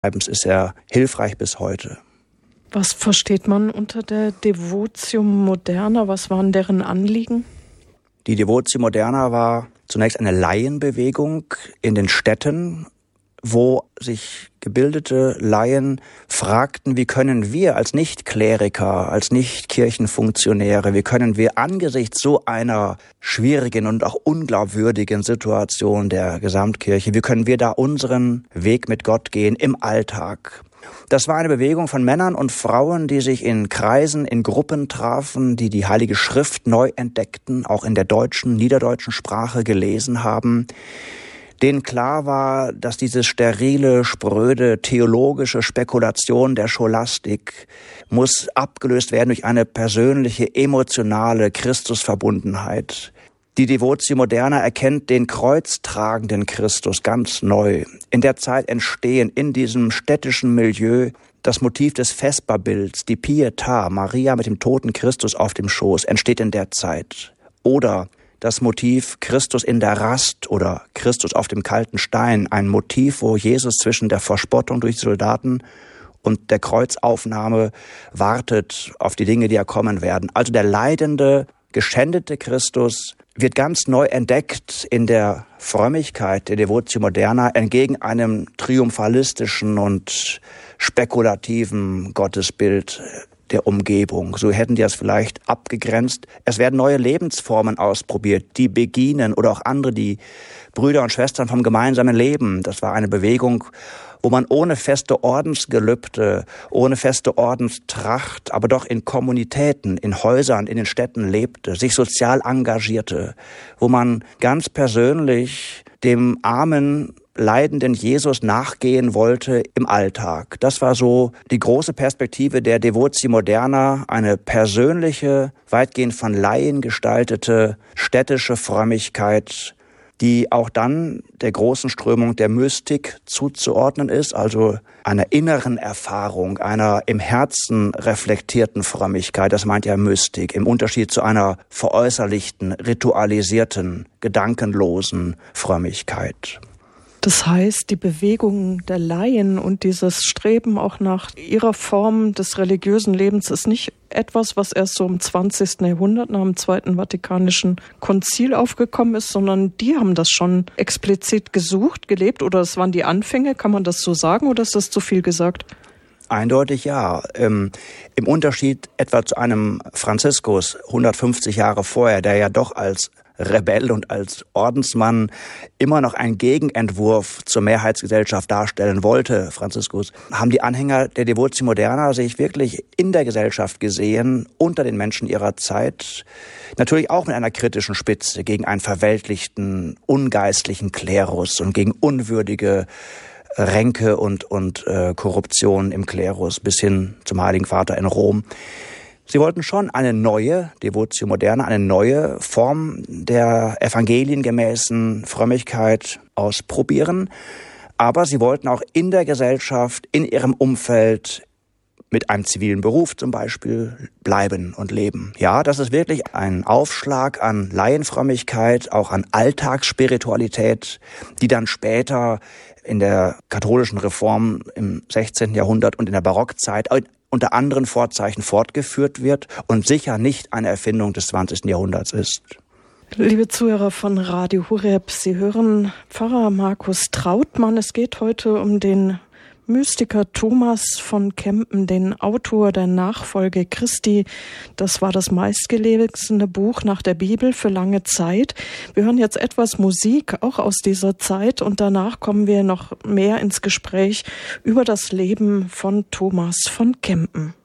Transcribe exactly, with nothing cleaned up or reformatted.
ist er hilfreich bis heute. Was versteht man unter der Devotio Moderna? Was waren deren Anliegen? Die Devotio Moderna war zunächst eine Laienbewegung in den Städten, wo sich gebildete Laien fragten, wie können wir als Nicht-Kleriker, als Nicht-Kirchenfunktionäre, wie können wir angesichts so einer schwierigen und auch unglaubwürdigen Situation der Gesamtkirche, wie können wir da unseren Weg mit Gott gehen im Alltag? Das war eine Bewegung von Männern und Frauen, die sich in Kreisen, in Gruppen trafen, die die Heilige Schrift neu entdeckten, auch in der deutschen, niederdeutschen Sprache gelesen haben, denen klar war, dass diese sterile, spröde, theologische Spekulation der Scholastik muss abgelöst werden durch eine persönliche, emotionale Christusverbundenheit. Die Devotio Moderna erkennt den kreuztragenden Christus ganz neu. In der Zeit entstehen in diesem städtischen Milieu das Motiv des Vesperbilds, die Pietà, Maria mit dem toten Christus auf dem Schoß, entsteht in der Zeit. Oder das Motiv Christus in der Rast oder Christus auf dem kalten Stein, ein Motiv, wo Jesus zwischen der Verspottung durch die Soldaten und der Kreuzaufnahme wartet auf die Dinge, die ja kommen werden. Also der leidende, geschändete Christus wird ganz neu entdeckt in der Frömmigkeit der Devotio Moderna entgegen einem triumphalistischen und spekulativen Gottesbild der Umgebung. So hätten die das vielleicht abgegrenzt. Es werden neue Lebensformen ausprobiert, die Beginen oder auch andere, die Brüder und Schwestern vom gemeinsamen Leben. Das war eine Bewegung, wo man ohne feste Ordensgelübde, ohne feste Ordenstracht, aber doch in Kommunitäten, in Häusern, in den Städten lebte, sich sozial engagierte, wo man ganz persönlich dem armen, leidenden Jesus nachgehen wollte im Alltag. Das war so die große Perspektive der Devotio Moderna, eine persönliche, weitgehend von Laien gestaltete städtische Frömmigkeit, die auch dann der großen Strömung der Mystik zuzuordnen ist, also einer inneren Erfahrung, einer im Herzen reflektierten Frömmigkeit. Das meint ja Mystik, im Unterschied zu einer veräußerlichten, ritualisierten, gedankenlosen Frömmigkeit. Das heißt, die Bewegung der Laien und dieses Streben auch nach ihrer Form des religiösen Lebens ist nicht etwas, was erst so im zwanzigsten Jahrhundert nach dem Zweiten Vatikanischen Konzil aufgekommen ist, sondern die haben das schon explizit gesucht, gelebt, oder es waren die Anfänge, kann man das so sagen, oder ist das zu viel gesagt? Eindeutig ja. Ähm, im Unterschied etwa zu einem Franziskus hundertfünfzig Jahre vorher, der ja doch als Rebell und als Ordensmann immer noch einen Gegenentwurf zur Mehrheitsgesellschaft darstellen wollte, Franziskus, haben die Anhänger der Devotio Moderna sich wirklich in der Gesellschaft gesehen, unter den Menschen ihrer Zeit, natürlich auch mit einer kritischen Spitze gegen einen verweltlichten, ungeistlichen Klerus und gegen unwürdige Ränke und, und äh, Korruption im Klerus bis hin zum Heiligen Vater in Rom. Sie wollten schon eine neue Devotio Moderna, eine neue Form der evangeliengemäßen Frömmigkeit ausprobieren. Aber sie wollten auch in der Gesellschaft, in ihrem Umfeld, mit einem zivilen Beruf zum Beispiel, bleiben und leben. Ja, das ist wirklich ein Aufschlag an Laienfrömmigkeit, auch an Alltagsspiritualität, die dann später in der katholischen Reform im sechzehnten Jahrhundert und in der Barockzeit unter anderen Vorzeichen fortgeführt wird und sicher nicht eine Erfindung des zwanzigsten Jahrhunderts ist. Liebe Zuhörer von Radio Horeb, Sie hören Pfarrer Markus Trautmann. Es geht heute um den Mystiker Thomas von Kempen, den Autor der Nachfolge Christi. Das war das meistgelesene Buch nach der Bibel für lange Zeit. Wir hören jetzt etwas Musik, auch aus dieser Zeit, und danach kommen wir noch mehr ins Gespräch über das Leben von Thomas von Kempen.